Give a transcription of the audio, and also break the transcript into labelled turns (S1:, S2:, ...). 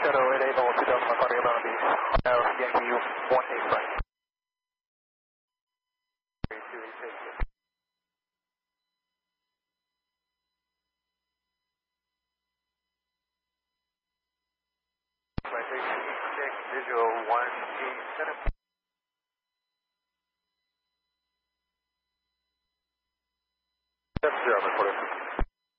S1: Shadow 88 level 2000, audio bound beast. Now, Yankee 18 right. 286. Visual 18 center. 70, recorded.